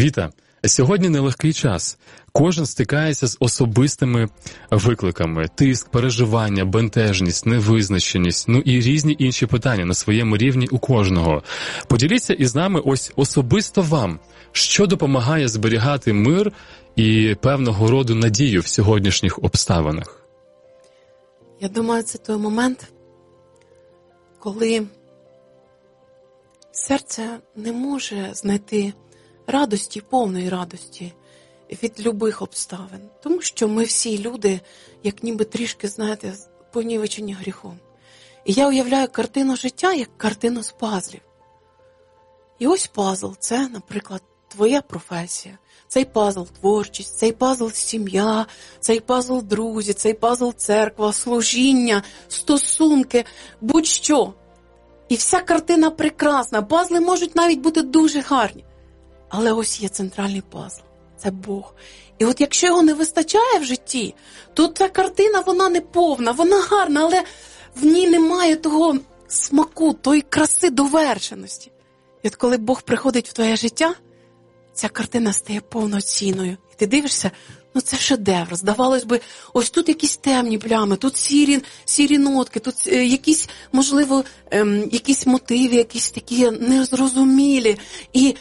Віта, сьогодні нелегкий час. Кожен стикається з особистими викликами. Тиск, переживання, бентежність, невизначеність, і різні інші питання на своєму рівні у кожного. Поділіться із нами ось особисто вам, що допомагає зберігати мир і певного роду надію в сьогоднішніх обставинах. Я думаю, це той момент, коли серце не може знайти радості, повної радості від любих обставин. Тому що ми всі люди, як ніби трішки, знаєте, понівечені гріхом. І я уявляю картину життя, як картину з пазлів. І ось пазл – це, наприклад, твоя професія. Цей пазл – творчість, цей пазл – сім'я, цей пазл – друзі, цей пазл – церква, служіння, стосунки, будь-що. І вся картина прекрасна, пазли можуть навіть бути дуже гарні. Але ось є центральний пазл – це Бог. І от якщо його не вистачає в житті, то ця картина, вона не повна, вона гарна, але в ній немає того смаку, тої краси, довершеності. І от коли Бог приходить в твоє життя, ця картина стає повноцінною. І ти дивишся, це шедевр. Здавалось би, ось тут якісь темні плями, тут сірі нотки, тут якісь, можливо, якісь мотиви, якісь такі незрозумілі. І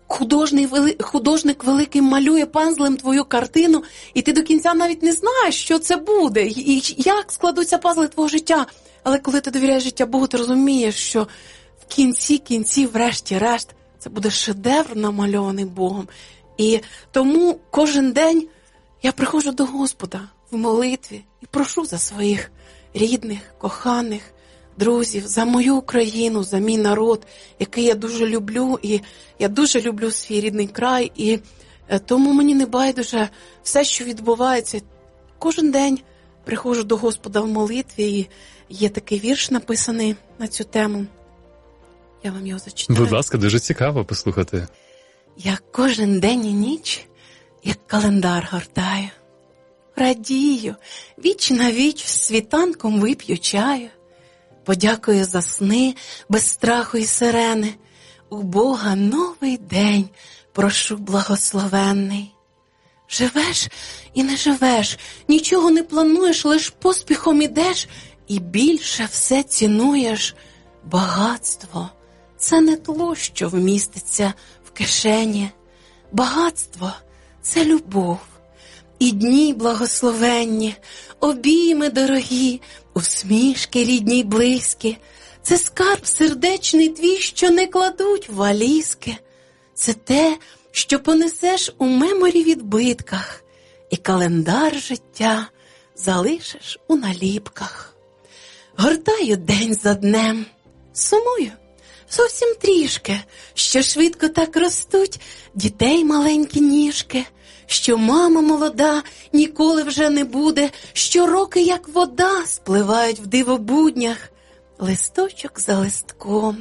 художник великий малює пензлем твою картину, і ти до кінця навіть не знаєш, що це буде, і як складуться пазли твого життя. Але коли ти довіряєш життя Богу, ти розумієш, що в кінці, врешті-решт, це буде шедевр, намальований Богом. І тому кожен день я приходжу до Господа в молитві і прошу за своїх рідних, коханих, друзів, за мою Україну, за мій народ, який я дуже люблю, і я дуже люблю свій рідний край, і тому мені не байдуже все, що відбувається. Кожен день приходжу до Господа в молитві, і є такий вірш написаний на цю тему. Я вам його зачитаю. Будь ласка, дуже цікаво послухати. Я кожен день і ніч, як календар гортаю, радію, віч на віч світанком вип'ю чаю, подякую за сни без страху і сирени, у Бога новий день прошу благословенний. Живеш і не живеш, нічого не плануєш, лиш поспіхом ідеш, і більше все цінуєш. Багатство – це не тло, що вміститься в кишені. Багатство – це любов. І дні благословенні, обійми дорогі, усмішки рідні й близькі. Це скарб сердечний твій, що не кладуть в валізки. Це те, що понесеш у меморі відбитках, і календар життя залишиш у наліпках. Гортаю день за днем, сумую зовсім трішки, що швидко так ростуть дітей маленькі ніжки, що мама молода ніколи вже не буде, що роки, як вода, спливають в дивобуднях, листочок за листком.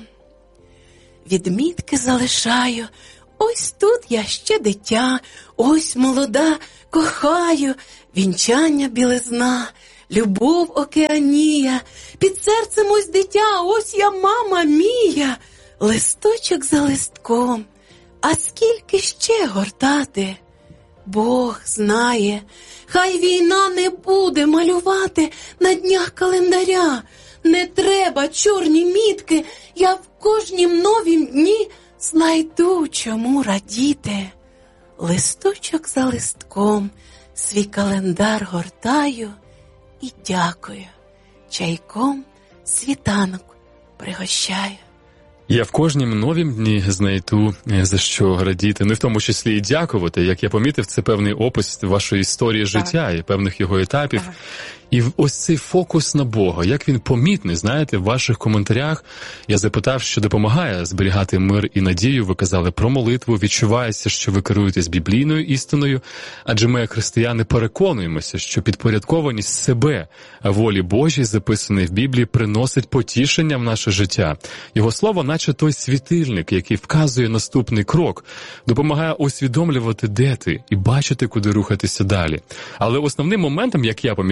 Відмітки залишаю, ось тут я ще дитя, ось молода, кохаю, вінчання білизна, любов океанія, під серцем ось дитя, ось я мама мія, листочок за листком. А скільки ще гортати? Бог знає, хай війна не буде малювати на днях календаря. Не треба чорні мітки, я в кожнім новім дні знайду чому радіти. Листочок за листком свій календар гортаю і дякую. Чайком світанок пригощаю. Я в кожнім новім дні знайду за що радіти, в тому числі і дякувати. Як я помітив, це певний опис вашої історії життя і певних його етапів. І ось цей фокус на Бога, як він помітний, знаєте, в ваших коментарях я запитав, що допомагає зберігати мир і надію. Ви казали про молитву, відчувається, що ви керуєтесь біблійною істиною, адже ми, як християни, переконуємося, що підпорядкованість себе волі Божій, записаної в Біблії, приносить потішення в наше життя. Його слово, наче той світильник, який вказує наступний крок, допомагає усвідомлювати, де ти, і бачити, куди рухатися далі. Але основним моментом, як я помічаю, є ось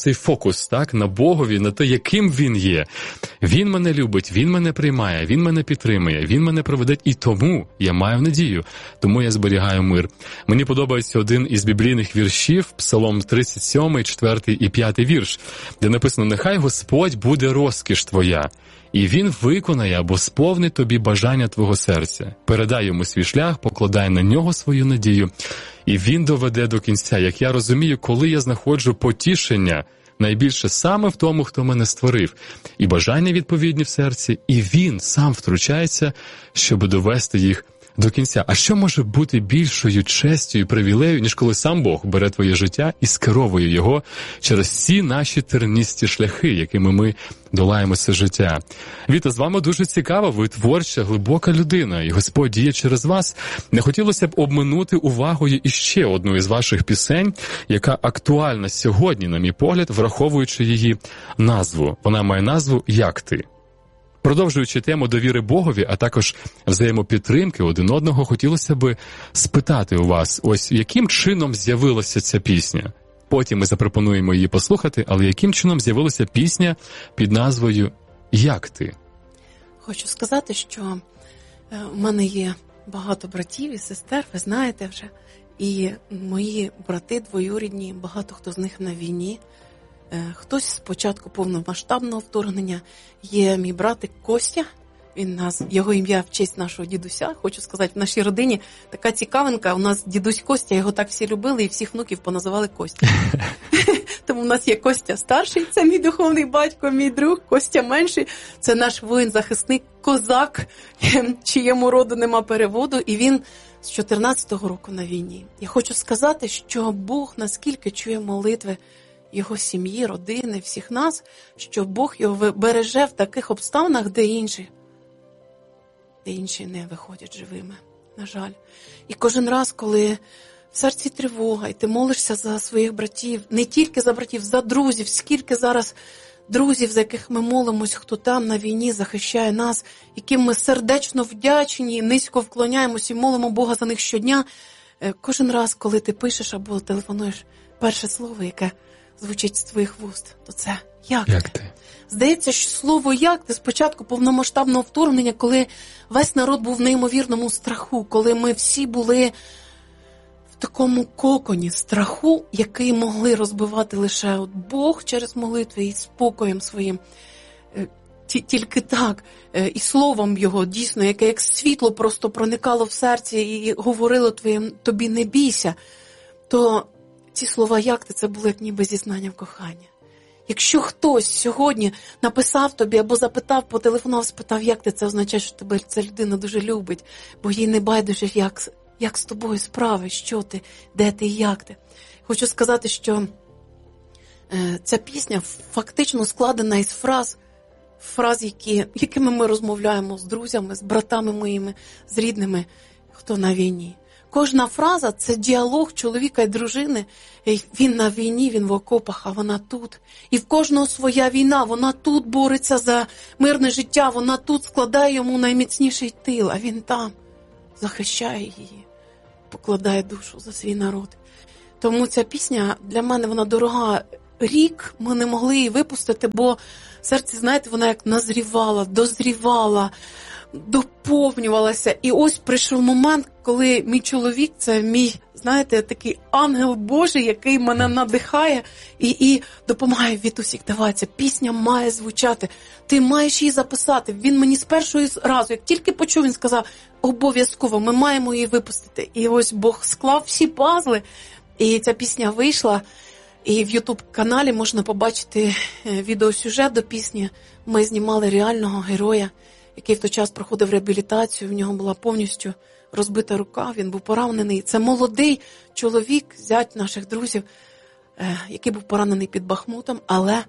цей фокус, так, на Богові, на те, яким Він є. Він мене любить, Він мене приймає, Він мене підтримує, Він мене проведе, і тому я маю надію, тому я зберігаю мир. Мені подобається один із біблійних віршів, Псалом 37, 4 і 5 вірш, де написано: «Нехай Господь буде розкіш твоя, і Він виконає або сповнить тобі бажання твого серця. Передай йому свій шлях, покладай на нього свою надію, і Він доведе до кінця». Як я розумію, коли я знаходжу потішення найбільше саме в тому, хто мене створив, і бажання відповідні в серці, і Він сам втручається, щоб довести їх до кінця. А що може бути більшою честю і привілею, ніж коли сам Бог бере твоє життя і скеровує його через всі наші тернисті шляхи, якими ми долаємо це життя? Віта, з вами дуже цікаво, ви творча, глибока людина, і Господь діє через вас. Не хотілося б обминути увагою іще одну із ваших пісень, яка актуальна сьогодні, на мій погляд, враховуючи її назву. Вона має назву «Як ти?». Продовжуючи тему довіри Богові, а також взаємопідтримки один одного, хотілося би спитати у вас, ось яким чином з'явилася ця пісня? Потім ми запропонуємо її послухати, але яким чином з'явилася пісня під назвою «Як ти?». Хочу сказати, що в мене є багато братів і сестер, ви знаєте вже, і мої брати двоюрідні, багато хто з них на війні. Хтось з початку повномасштабного вторгнення. Є мій братик Костя, його ім'я в честь нашого дідуся. Хочу сказати, в нашій родині така цікавинка, у нас дідусь Костя, його так всі любили і всіх внуків поназивали Костя. Тому в нас є Костя старший, це мій духовний батько, мій друг, Костя менший, це наш воїн-захисник, козак, чиєму роду нема переводу, і він з 14-го року на війні. Я хочу сказати, що Бог наскільки чує молитви його сім'ї, родини, всіх нас, що Бог його береже в таких обставинах, де інші не виходять живими, на жаль. І кожен раз, коли в серці тривога, і ти молишся за своїх братів, не тільки за братів, за друзів, скільки зараз друзів, за яких ми молимось, хто там на війні захищає нас, яким ми сердечно вдячні, низько вклоняємось і молимо Бога за них щодня, кожен раз, коли ти пишеш або телефонуєш, перше слово, яке звучить з твоїх вуст, то це «Як ти?». Здається, що слово «як ти» спочатку повномасштабного вторгнення, коли весь народ був в неймовірному страху, коли ми всі були в такому коконі страху, який могли розбивати лише от Бог через молитви і спокоєм своїм. Тільки так, і словом його, дійсно, яке як світло просто проникало в серці і говорило тобі «не бійся», то ці слова «як ти» – це було як ніби зізнання в коханні. Якщо хтось сьогодні написав тобі або запитав, потелефонував, спитав «як ти», це означає, що тебе ця людина дуже любить, бо їй не байдуже, як з тобою справи, що ти, де ти і як ти. Хочу сказати, що ця пісня фактично складена із фраз, якими ми розмовляємо з друзями, з братами моїми, з рідними, хто на війні. Кожна фраза – це діалог чоловіка і дружини. Він на війні, він в окопах, а вона тут. І в кожного своя війна, вона тут бореться за мирне життя, вона тут складає йому найміцніший тил, а він там захищає її, покладає душу за свій народ. Тому ця пісня для мене, вона дорога. Рік ми не могли її випустити, бо в серці, знаєте, вона як назрівала, дозрівала, доповнювалася. І ось прийшов момент, коли мій чоловік, це мій, знаєте, такий ангел Божий, який мене надихає і допомагає: Вітусік, давай, ця пісня має звучати, ти маєш її записати. Він мені з першого разу, як тільки почув, він сказав: обов'язково, ми маємо її випустити. І ось Бог склав всі пазли, і ця пісня вийшла. І в YouTube-каналі можна побачити відеосюжет до пісні. Ми знімали реального героя, який в той час проходив реабілітацію, в нього була повністю розбита рука, він був поранений. Це молодий чоловік, зять наших друзів, який був поранений під Бахмутом, але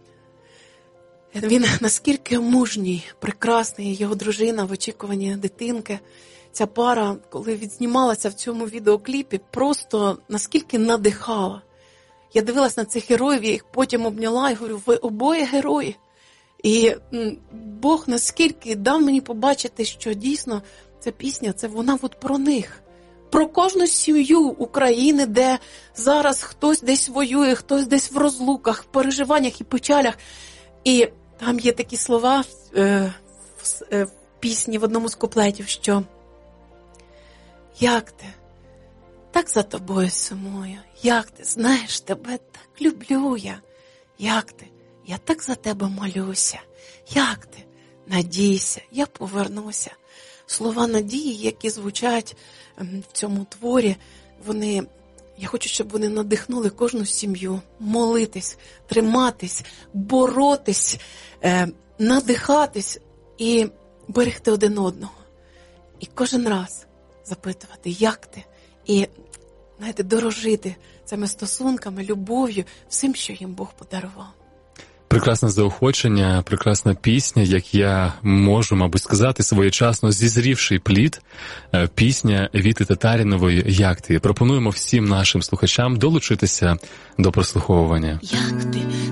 він наскільки мужній, прекрасний, його дружина в очікуванні дитинки. Ця пара, коли відзнімалася в цьому відеокліпі, просто наскільки надихала. Я дивилась на цих героїв, я їх потім обняла і говорю: ви обоє герої. І Бог наскільки дав мені побачити, що дійсно ця пісня, це вона от про них. про кожну сім'ю України, де зараз хтось десь воює, хтось десь в розлуках, в переживаннях і печалях. І там є такі слова в пісні в одному з куплетів, що «Як ти? Так за тобою сумую. Як ти? Знаєш, тебе так люблю я. Як ти? Я так за тебе молюся. Як ти? Надійся, я повернуся». Слова надії, які звучать в цьому творі, я хочу, щоб вони надихнули кожну сім'ю. Молитись, триматись, боротись, надихатись і берегти один одного. І кожен раз запитувати, як ти? І, знаєте, дорожити цими стосунками, любов'ю, всім, що їм Бог подарував. Прекрасне заохочення, прекрасна пісня, як я можу, мабуть, сказати, своєчасно зізрівший плід, пісня Віти Татарінової «Як ти?». Пропонуємо всім нашим слухачам долучитися до прослуховування. Як ти?